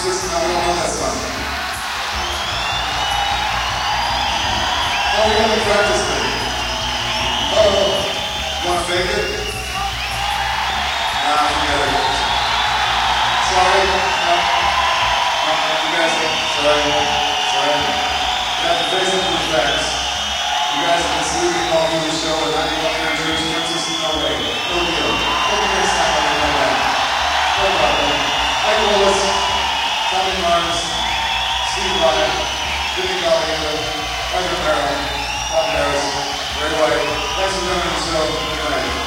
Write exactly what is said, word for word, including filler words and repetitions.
Princess, no, we don't know that song. Oh, we haven't practiced it. Uh-oh. You want to fake it? Nah, forget it. Sorry. No. No, you guys don't. Sorry. Sorry. You have to face up to the facts. You guys have been sleeping all through the show, and now you want to introduce Princess? No way. No deal. Maybe next time I'll do that. No problem. Mike Willis, Tommy Marnes, Steve Ryan, Jimmy Galliano, Michael Merrill, Bob Harris, Ray White. Thanks for coming to the show. Good night.